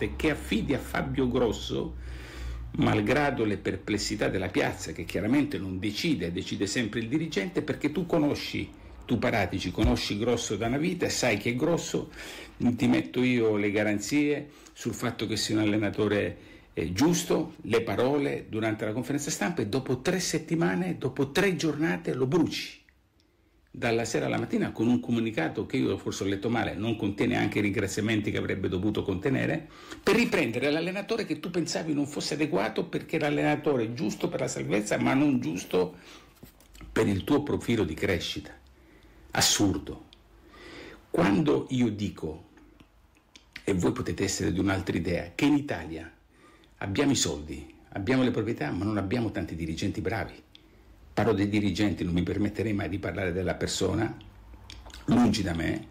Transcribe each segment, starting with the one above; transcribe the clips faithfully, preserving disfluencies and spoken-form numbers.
forte che affidi a Fabio Grosso, malgrado le perplessità della piazza, che chiaramente non decide, decide sempre il dirigente, perché tu conosci, tu Paratici, conosci Grosso da una vita e sai che Grosso, ti metto io le garanzie sul fatto che sia un allenatore eh, giusto, le parole durante la conferenza stampa, e dopo tre settimane, dopo tre giornate lo bruci. Dalla sera alla mattina, con un comunicato che io forse ho letto male, non contiene anche i ringraziamenti che avrebbe dovuto contenere, per riprendere l'allenatore che tu pensavi non fosse adeguato, perché era l'allenatore giusto per la salvezza ma non giusto per il tuo profilo di crescita. Assurdo. Quando io dico, e voi potete essere di un'altra idea, che in Italia abbiamo i soldi, abbiamo le proprietà, ma non abbiamo tanti dirigenti bravi. Parlo dei dirigenti, non mi permetterei mai di parlare della persona, lungi da me,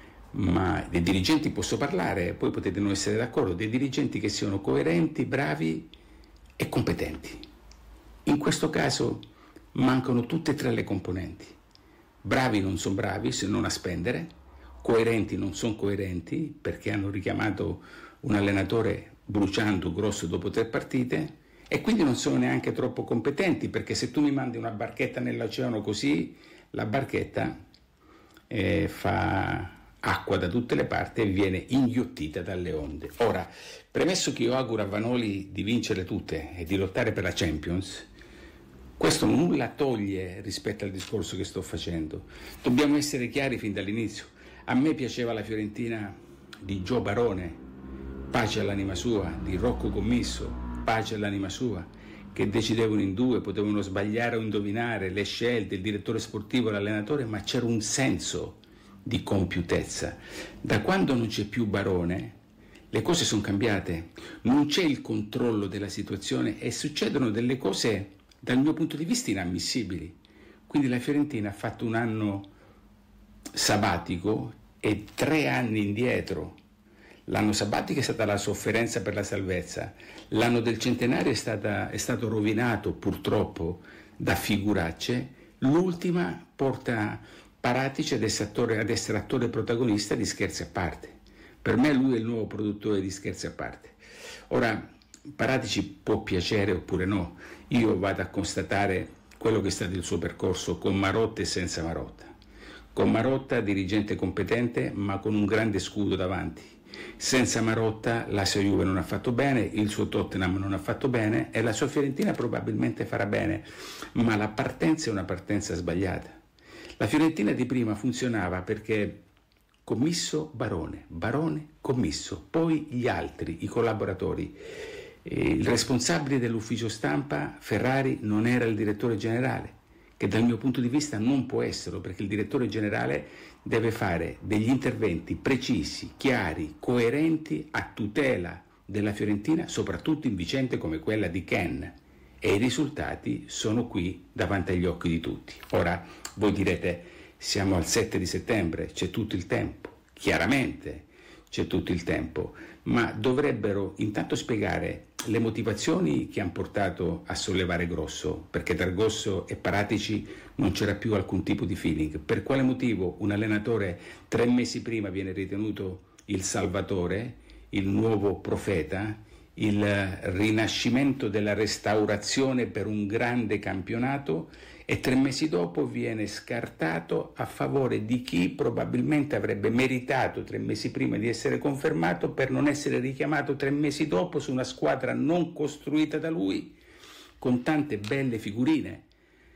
ma dei dirigenti posso parlare, poi potete non essere d'accordo, dei dirigenti che siano coerenti, bravi e competenti. In questo caso mancano tutte e tre le componenti. Bravi non sono bravi se non a spendere, coerenti non sono coerenti perché hanno richiamato un allenatore bruciando Grosso dopo tre partite, e quindi non sono neanche troppo competenti, perché se tu mi mandi una barchetta nell'oceano così, la barchetta eh, fa acqua da tutte le parti e viene inghiottita dalle onde. Ora, premesso che io auguro a Vanoli di vincere tutte e di lottare per la Champions, questo nulla toglie rispetto al discorso che sto facendo. Dobbiamo essere chiari fin dall'inizio. A me piaceva la Fiorentina di Gio Barone, pace all'anima sua, di Rocco Commisso, pace all'anima sua, che decidevano in due, potevano sbagliare o indovinare le scelte, il direttore sportivo e l'allenatore, ma c'era un senso di compiutezza. Da quando non c'è più Barone, le cose sono cambiate, non c'è il controllo della situazione e succedono delle cose dal mio punto di vista inammissibili. Quindi la Fiorentina ha fatto un anno sabbatico e tre anni indietro. L'anno sabbatico è stata la sofferenza per la salvezza, l'anno del centenario è, stata, è stato rovinato purtroppo da figuracce, l'ultima porta Paratici ad essere attore, ad essere attore protagonista di Scherzi a parte. Per me lui è il nuovo produttore di Scherzi a parte. Ora, Paratici può piacere oppure no, io vado a constatare quello che è stato il suo percorso con Marotta e senza Marotta. Con Marotta dirigente competente ma con un grande scudo davanti. Senza Marotta la sua Juve non ha fatto bene, il suo Tottenham non ha fatto bene e la sua Fiorentina probabilmente farà bene, ma la partenza è una partenza sbagliata. La Fiorentina di prima funzionava perché Commisso, Barone, Barone, Commisso, poi gli altri, i collaboratori. Il responsabile dell'ufficio stampa, Ferrari, non era il direttore generale, che dal mio punto di vista non può esserlo, perché il direttore generale deve fare degli interventi precisi, chiari, coerenti a tutela della Fiorentina, soprattutto in vicende come quella di Ken, e i risultati sono qui davanti agli occhi di tutti. Ora voi direte, siamo al sette di settembre, c'è tutto il tempo, chiaramente c'è tutto il tempo, ma dovrebbero intanto spiegare le motivazioni che hanno portato a sollevare Grosso, perché tra Grosso e Paratici non c'era più alcun tipo di feeling. Per quale motivo un allenatore tre mesi prima viene ritenuto il salvatore, il nuovo profeta, il rinascimento della restaurazione per un grande campionato, e tre mesi dopo viene scartato a favore di chi probabilmente avrebbe meritato tre mesi prima di essere confermato per non essere richiamato tre mesi dopo su una squadra non costruita da lui, con tante belle figurine,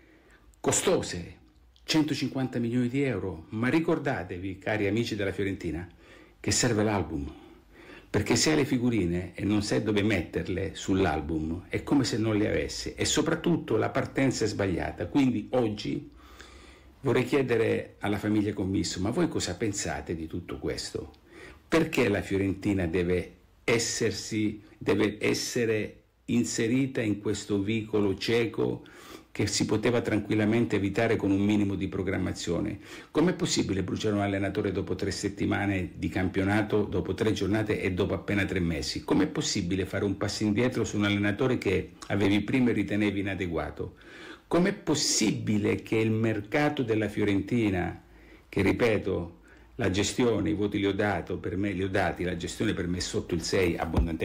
costose, centocinquanta milioni di euro. Ma ricordatevi, cari amici della Fiorentina, che serve l'album. Perché se hai le figurine e non sai dove metterle sull'album è come se non le avessi, e soprattutto la partenza è sbagliata. Quindi oggi vorrei chiedere alla famiglia Commisso, ma voi cosa pensate di tutto questo? Perché la Fiorentina deve essersi, deve essere inserita in questo vicolo cieco che si poteva tranquillamente evitare con un minimo di programmazione? Com'è possibile bruciare un allenatore dopo tre settimane di campionato, dopo tre giornate e dopo appena tre mesi? Com'è possibile fare un passo indietro su un allenatore che avevi prima e ritenevi inadeguato? Com'è possibile che il mercato della Fiorentina, che ripeto la gestione, i voti li ho, dato, per me, li ho dati, la gestione per me è sotto il sei abbondantemente